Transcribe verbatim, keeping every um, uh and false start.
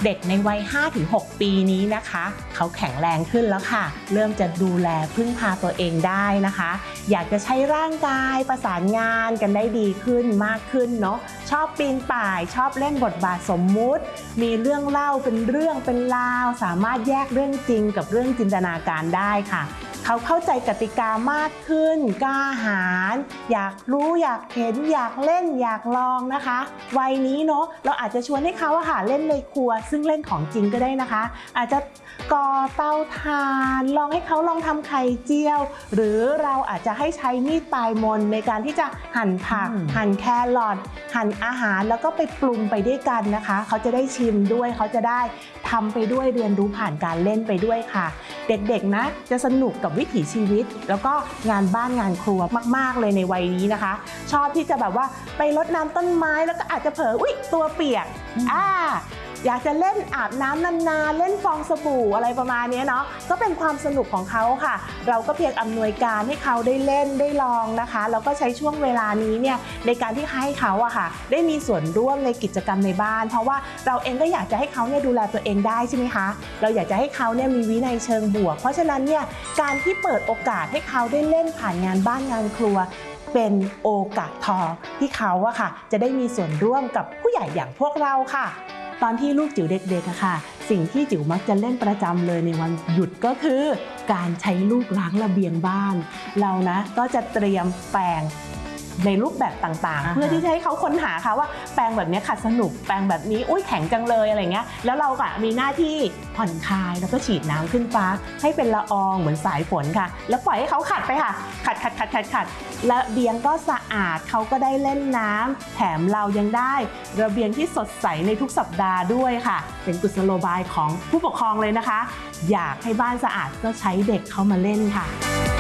เด็กในวัย ห้าถึงหก ปีนี้นะคะเขาแข็งแรงขึ้นแล้วค่ะเริ่มจะดูแลพึ่งพาตัวเองได้นะคะอยากจะใช้ร่างกายประสานงานกันได้ดีขึ้นมากขึ้นเนาะชอบปีนป่ายชอบเล่นบทบาทสมมุติมีเรื่องเล่าเป็นเรื่องเป็นราวสามารถแยกเรื่องจริงกับเรื่องจินตนาการได้ค่ะเขาเข้าใจกติกามากขึ้นกล้าหาญอยากรู้อยากเห็นอยากเล่นอยากลองนะคะวัยนี้เนาะเราอาจจะชวนให้เขาอะค่ะเล่นในครัวซึ่งเล่นของจริงก็ได้นะคะอาจจะก่อเตาถ่านลองให้เขาลองทำไข่เจียวหรือเราอาจจะให้ใช้มีดปลายมนในการที่จะหั่นผักหั่นแครอทหั่นอาหารแล้วก็ไปปรุงไปด้วยกันนะคะเขาจะได้ชิมด้วยเขาจะได้ทำไปด้วยเรียนรู้ผ่านการเล่นไปด้วยค่ะเด็กๆนะจะสนุกกับวิถีชีวิตแล้วก็งานบ้านงานครัวมากๆเลยในวัยนี้นะคะชอบที่จะแบบว่าไปรดน้ำต้นไม้แล้วก็อาจจะเผลออุ๊ยตัวเปียกอ่าอยากจะเล่นอาบน้ำนานๆเล่นฟองสบู่อะไรประมาณนี้เนาะก็เป็นความสนุกของเขาค่ะเราก็เพียงอำนวยการให้เขาได้เล่นได้ลองนะคะแล้วก็ใช้ช่วงเวลานี้เนี่ยในการที่ให้เขาอะค่ะได้มีส่วนร่วมในกิจกรรมในบ้านเพราะว่าเราเองก็อยากจะให้เขาเนี่ยดูแลตัวเองได้ใช่ไหมคะเราอยากจะให้เขาเนี่ยมีวินัยเชิงบวกเพราะฉะนั้นเนี่ยการที่เปิดโอกาสให้เขาได้เล่นผ่านงานบ้านงานครัวเป็นโอกาสทองที่เขาอะค่ะจะได้มีส่วนร่วมกับผู้ใหญ่อย่างพวกเราค่ะตอนที่ลูกจิ๋วเด็กๆอะค่ะสิ่งที่จิ๋วมักจะเล่นประจำเลยในวันหยุดก็คือการใช้ลูกล้างระเบียงบ้านเรานะก็จะเตรียมแปรงในรูปแบบต่างๆ uh-huh. เพื่อที่จะให้เขาค้นหาค่ะว่าแปรงแบบนี้ขัดสนุกแปรงแบบนี้อุ้ยแข็งจังเลยอะไรเงี้ยแล้วเราก็มีหน้าที่ผ่อนคลายแล้วก็ฉีดน้ำขึ้นฟ้าให้เป็นละอองเหมือนสายฝนค่ะแล้วปล่อยให้เขาขัดไปค่ะขัดขัดขัดขัดขัดระเบียงก็สะอาดเขาก็ได้เล่นน้ำแถมเรายังได้ระเบียงที่สดใสในทุกสัปดาห์ด้วยค่ะเป็นกุศโลบายของผู้ปกครองเลยนะคะอยากให้บ้านสะอาดก็ใช้เด็กเข้ามาเล่นค่ะ